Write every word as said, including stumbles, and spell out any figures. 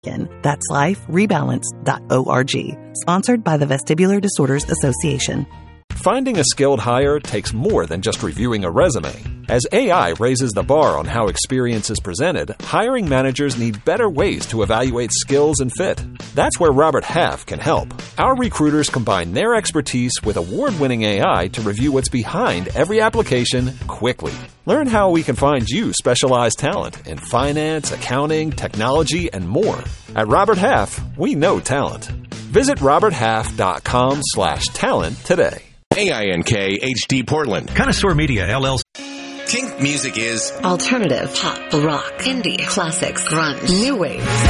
That's life rebalance dot org. Sponsored by the Vestibular Disorders Association. Finding a skilled hire takes more than just reviewing a resume. As A I raises the bar on how experience is presented, hiring managers need better ways to evaluate skills and fit. That's where Robert Half can help. Our recruiters combine their expertise with award-winning A I to review what's behind every application quickly. Learn how we can find you specialized talent in finance, accounting, technology, and more. At Robert Half, we know talent. Visit robert half dot com slash talent today. A I N K H D Portland. Connoisseur Media, L L C. Kink music is alternative, pop, rock, indie, classics, grunge, new wave.